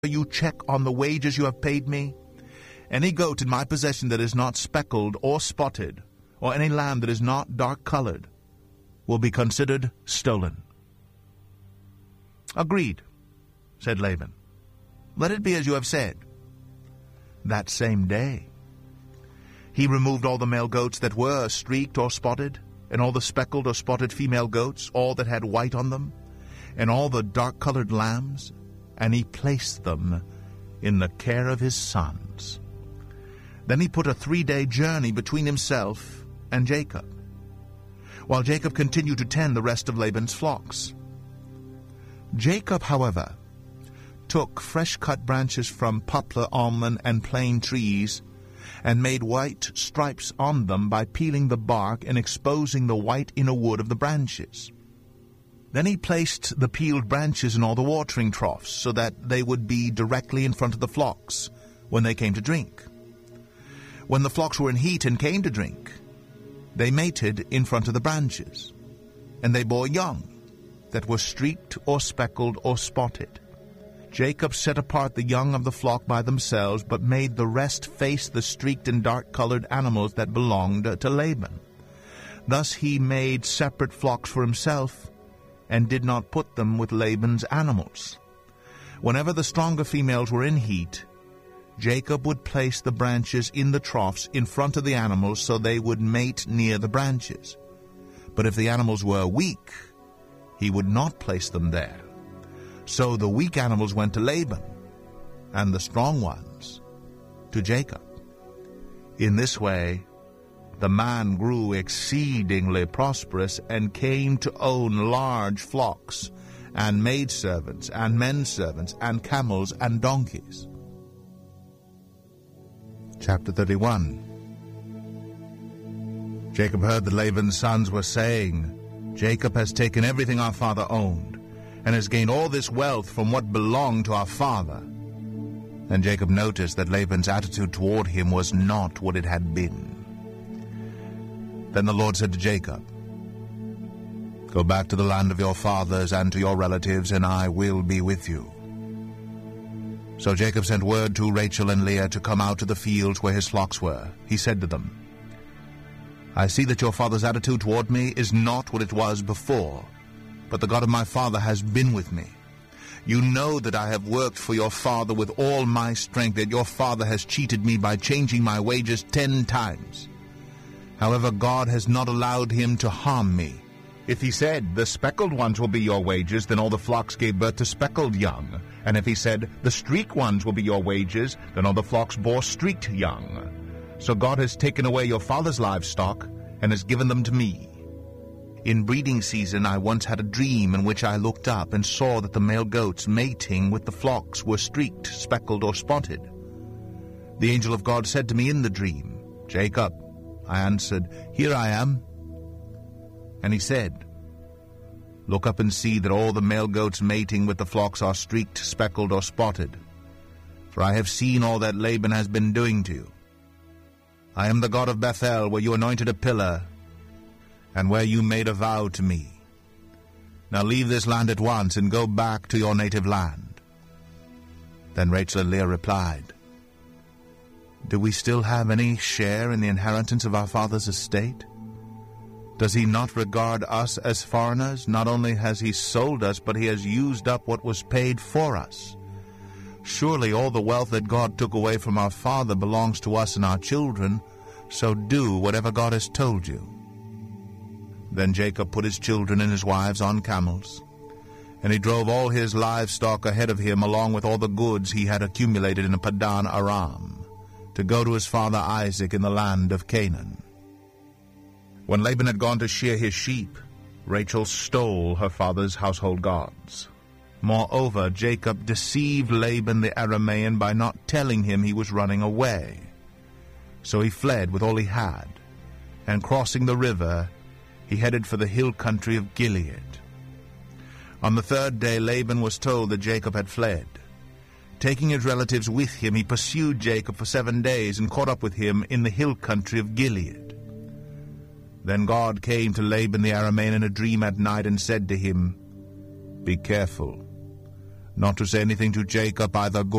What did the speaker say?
you check on the wages you have paid me? Any goat in my possession that is not speckled or spotted, or any lamb that is not dark-colored, will be considered stolen." "Agreed," said Laban. "Let it be as you have said." That same day, he removed all the male goats that were streaked or spotted, and all the speckled or spotted female goats, all that had white on them, and all the dark-colored lambs, and he placed them in the care of his sons. Then he put a 3-day journey between himself and Jacob, while Jacob continued to tend the rest of Laban's flocks. Jacob, however, took fresh-cut branches from poplar, almond, and plane trees, and made white stripes on them by peeling the bark and exposing the white inner wood of the branches. Then he placed the peeled branches in all the watering troughs, so that they would be directly in front of the flocks when they came to drink. When the flocks were in heat and came to drink, they mated in front of the branches, and they bore young that were streaked or speckled or spotted. Jacob set apart the young of the flock by themselves, but made the rest face the streaked and dark-colored animals that belonged to Laban. Thus he made separate flocks for himself, and did not put them with Laban's animals. Whenever the stronger females were in heat, Jacob would place the branches in the troughs in front of the animals so they would mate near the branches. But if the animals were weak, he would not place them there. So the weak animals went to Laban, and the strong ones to Jacob. In this way, the man grew exceedingly prosperous and came to own large flocks, and maidservants, and menservants, and camels, and donkeys. Chapter 31. Jacob heard that Laban's sons were saying, "Jacob has taken everything our father owned, and has gained all this wealth from what belonged to our father." And Jacob noticed that Laban's attitude toward him was not what it had been. Then the Lord said to Jacob, "Go back to the land of your fathers and to your relatives, and I will be with you." So Jacob sent word to Rachel and Leah to come out to the fields where his flocks were. He said to them, "I see that your father's attitude toward me is not what it was before, but the God of my father has been with me. You know that I have worked for your father with all my strength, that your father has cheated me by changing my wages 10 times. However, God has not allowed him to harm me. If he said, 'The speckled ones will be your wages,' then all the flocks gave birth to speckled young. And if he said, 'The streaked ones will be your wages,' then all the flocks bore streaked young. So God has taken away your father's livestock and has given them to me. In breeding season I once had a dream in which I looked up and saw that the male goats mating with the flocks were streaked, speckled, or spotted. The angel of God said to me in the dream, 'Jacob.' I answered, 'Here I am.' And he said, 'Look up and see that all the male goats mating with the flocks are streaked, speckled, or spotted. For I have seen all that Laban has been doing to you. I am the God of Bethel, where you anointed a pillar, and where you made a vow to me. Now leave this land at once and go back to your native land.' Then Rachel and Leah replied, 'Do we still have any share in the inheritance of our father's estate? Does he not regard us as foreigners? Not only has he sold us, but he has used up what was paid for us. Surely all the wealth that God took away from our father belongs to us and our children, so do whatever God has told you.' Then Jacob put his children and his wives on camels, and he drove all his livestock ahead of him along with all the goods he had accumulated in Paddan Aram, to go to his father Isaac in the land of Canaan. When Laban had gone to shear his sheep, Rachel stole her father's household gods. Moreover, Jacob deceived Laban the Aramean by not telling him he was running away. So he fled with all he had, and crossing the river, he headed for the hill country of Gilead. On the 3rd day Laban was told that Jacob had fled. Taking his relatives with him, he pursued Jacob for 7 days and caught up with him in the hill country of Gilead. Then God came to Laban the Aramean in a dream at night and said to him, 'Be careful. not to say anything to Jacob, either good